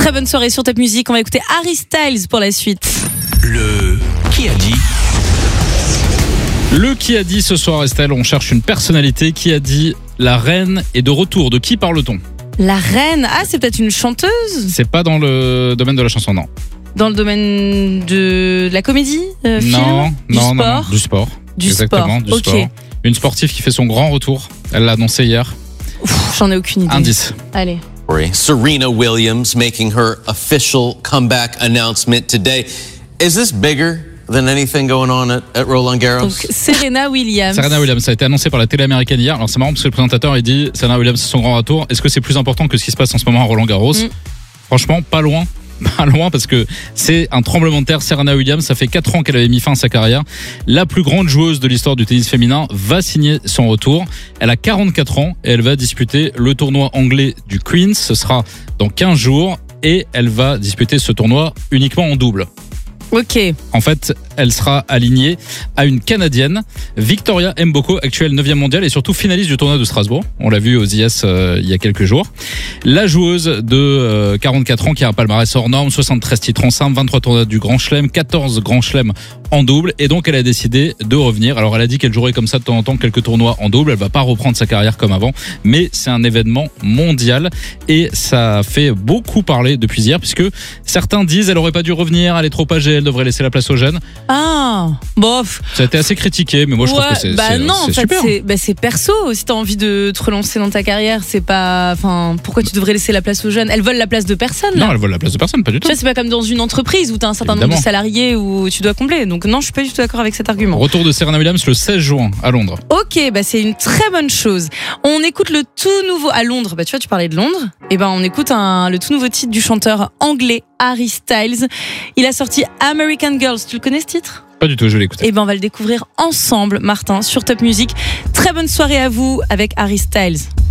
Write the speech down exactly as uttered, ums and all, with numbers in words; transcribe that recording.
Très bonne soirée sur Top Music. On va écouter Harry Styles pour la suite. Le qui a dit Le qui a dit ce soir, Estelle, on cherche une personnalité. Qui a dit la reine est de retour. De qui parle-t-on? La reine. Ah, c'est peut-être une chanteuse? C'est pas dans le domaine de la chanson, non. Dans le domaine de la comédie, euh, film, Non, du non, non, sport, non, du sport. du Exactement, sport. du Ok. sport. Une sportive qui fait son grand retour. Elle l'a annoncé hier. Ouf, j'en ai aucune idée. Indice. Allez. Serena Williams making her official comeback announcement today. Is this bigger than anything going on at, at Roland Garros? Donc Serena Williams. Serena Williams, ça a été annoncé par la télé américaine hier. Alors c'est marrant parce que le présentateur il dit Serena Williams c'est son grand retour. Est-ce que c'est plus important que ce qui se passe en ce moment à Roland Garros? Mm. Franchement, pas loin. Pas loin parce que c'est un tremblement de terre. Serena Williams, ça fait quatre ans qu'elle avait mis fin à sa carrière. La plus grande joueuse de l'histoire du tennis féminin va signer son retour. Elle a quarante-quatre ans et elle va disputer le tournoi anglais du Queen's. Ce sera dans quinze jours et elle va disputer ce tournoi uniquement en double. Ok. En fait, elle sera alignée à une Canadienne, Victoria Mboko, actuelle neuvième mondiale et surtout finaliste du tournoi de Strasbourg. On l'a vu aux I S euh, il y a quelques jours. La joueuse de euh, quarante-quatre ans qui a un palmarès hors norme, soixante-treize titres en simple, vingt-trois tournois du Grand Chelem, quatorze Grand Chelem en double. Et donc, elle a décidé de revenir. Alors, elle a dit qu'elle jouerait comme ça de temps en temps quelques tournois en double. Elle va pas reprendre sa carrière comme avant, mais c'est un événement mondial et ça fait beaucoup parler depuis hier puisque certains disent elle aurait pas dû revenir, elle est trop âgée, elle devrait laisser la place aux jeunes. Ah, bof. Ça a été assez critiqué, mais moi je ouais, trouve que c'est bah c'est, non, c'est en fait, super. c'est, bah c'est perso. Si t'as envie de te relancer dans ta carrière, c'est pas. Enfin, pourquoi tu devrais laisser la place aux jeunes? Elles veulent la place de personne. Là. Non, elle vole la place de personne, pas du Tu tout. vois, c'est pas comme dans une entreprise où t'as un certain Évidemment. nombre de salariés où tu dois combler. Donc non, je suis pas du tout d'accord avec cet argument. Retour de Serena Williams le seize juin à Londres. Ok, bah c'est une très bonne chose. On écoute le tout nouveau à Londres. Bah tu vois, tu parlais de Londres. Et ben on écoute un, le tout nouveau titre du chanteur anglais Harry Styles. Il a sorti American Girls. Tu le connais ce titre? Pas du tout, je vais l'écouter. Et ben on va le découvrir ensemble, Martin, sur Top Music. Très bonne soirée à vous avec Harry Styles.